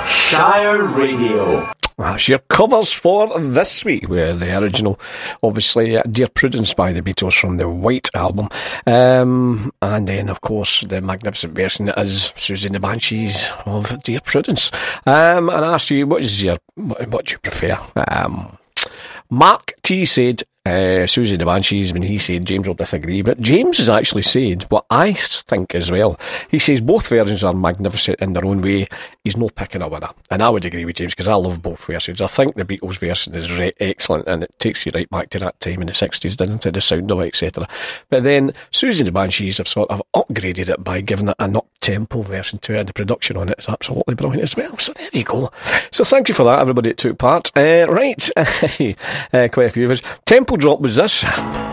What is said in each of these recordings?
Shire Radio. That's your covers for this week, with the original, obviously, Dear Prudence by the Beatles from the White Album. And then, of course, the magnificent version is Susie and the Banshees of Dear Prudence. And I asked you, what do you prefer? Mark T said, Susie and the Banshees. When he said, James will disagree, but James has actually said what I think as well. He says both versions are magnificent in their own way. He's not picking a winner, and I would agree with James because I love both versions. I think the Beatles version is excellent, and it takes you right back to that time in the 60s, doesn't it, the sound of it, etc. But then Susie and the Banshees have sort of upgraded it by giving it an up-tempo version to it, and the production on it is absolutely brilliant as well. So there you go. So thank you for that, everybody that took part. Right, quite a few of us. Tempo drop was this.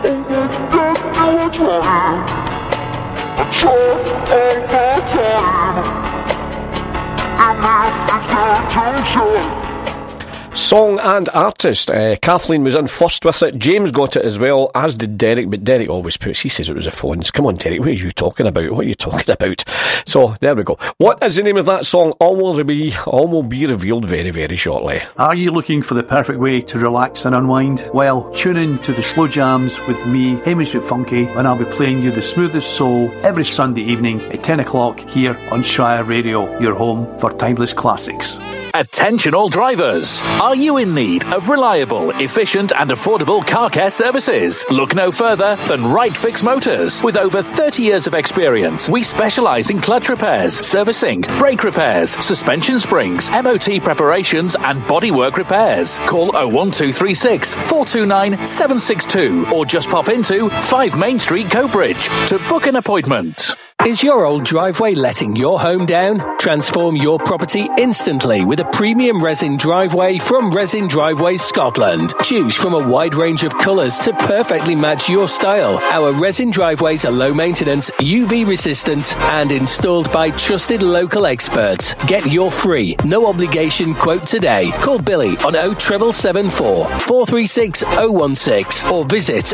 Song and artist. Kathleen was in first with it. James got it as well, as did Derek, but Derek always he says it was the phones. Come on, Derek, what are you talking about? What are you talking about? So, there we go. What is the name of that song? All will be revealed very, very shortly. Are you looking for the perfect way to relax and unwind? Well, tune in to the Slow Jams with me, Hamish McFunky, and I'll be playing you the smoothest soul every Sunday evening at 10 o'clock here on Shire Radio, your home for timeless classics. Attention all drivers. Are you in need of reliable, efficient and affordable car care services? Look no further than Right Fix Motors. With over 30 years of experience, we specialise in clutch repairs, servicing, brake repairs, suspension springs, MOT preparations and bodywork repairs. Call 01236 429 762 or just pop into 5 Main Street, Coatbridge to book an appointment. Is your old driveway letting your home down? Transform your property instantly with a premium resin driveway from Resin Driveways Scotland. Choose from a wide range of colours to perfectly match your style. Our resin driveways are low maintenance, UV resistant and installed by trusted local experts. Get your free, no obligation quote today. Call Billy on 07774 436 016 or visit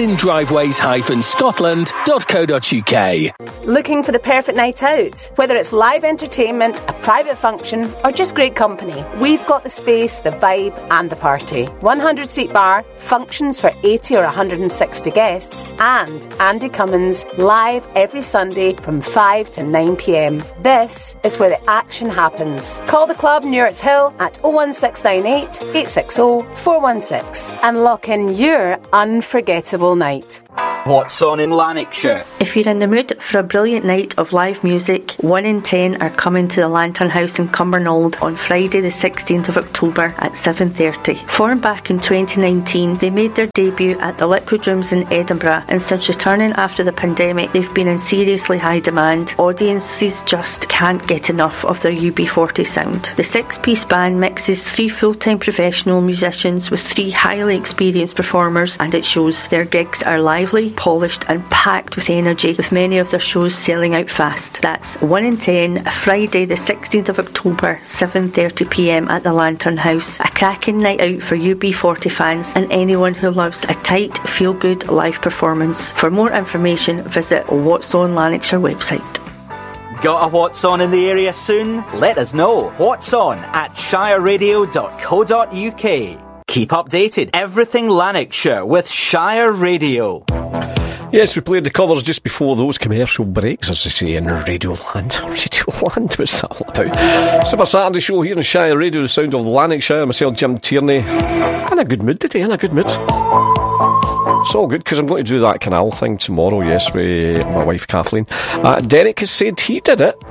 resindriveways-scotland.co.uk. Looking for the perfect night out? Whether it's live entertainment, a private function, or just great company, we've got the space, the vibe, and the party. 100-seat bar, functions for 80 or 160 guests, and Andy Cummins live every Sunday from 5 to 9 p.m. This is where the action happens. Call the club Newart's Hill at 01698 860 416 and lock in your unforgettable night. What's on in Lanarkshire? If you're in the mood for a brilliant night of live music, 1 in 10 are coming to the Lantern House in Cumbernauld on Friday the 16th of October at 7:30. Formed back in 2019, they made their debut at the Liquid Rooms in Edinburgh, and since returning after the pandemic, they've been in seriously high demand. Audiences just can't get enough of their UB40 sound. The 6-piece band mixes 3 full-time professional musicians with 3 highly experienced performers, and it shows. Their gigs are lively, polished and packed with energy, with many of their shows selling out fast. That's 1 in 10, Friday the 16th of October, 7:30pm at the Lantern House. A cracking night out for UB40 fans and anyone who loves a tight, feel-good live performance. For more information, visit What's On Lanarkshire website. Got a What's On in the area soon? Let us know. What's On at shireradio.co.uk. Keep updated. Everything Lanarkshire with Shire Radio. Yes, we played the covers just before those commercial breaks, as they say in Radio Land. Radio Land, what's that all about? So, our Saturday show here in Shire Radio, the sound of Lanarkshire, myself, Jim Tierney. In a good mood today, in a good mood. It's all good, because I'm going to do that canal thing tomorrow, yes, with my wife Kathleen. Derek has said he did it.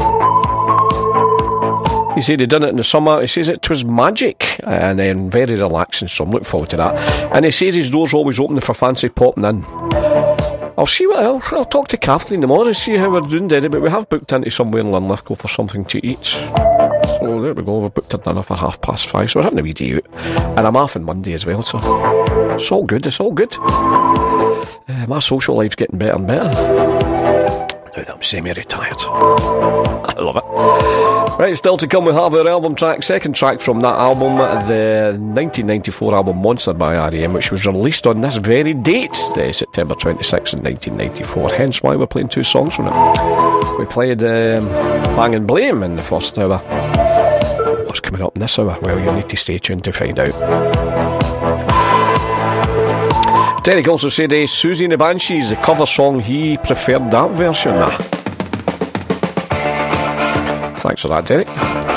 He said he'd done it in the summer. He says it was magic and then very relaxing, so I'm looking forward to that. And he says his door's always open for fancy popping in. I'll talk to Kathleen tomorrow, see how we're doing, Derek, but we have booked into somewhere in Linlithgow for something to eat. So there we go, we've booked a dinner for 5:30, so we're having a wee day out. And I'm off on Monday as well, so it's all good, it's all good. My social life's getting better and better. Now that I'm semi-retired. I love it. Right, still to come, we have our album track, second track from that album, the 1994 album Monster by R.E.M., which was released on this very date, September 26th in 1994, hence why we're playing 2 songs from it. We played Bang and Blame in the first hour. what's coming up in this hour? Well, you'll need to stay tuned to find out. Derek also said Susie and the Banshees, the cover song, he preferred that version. Thanks for that, Derek.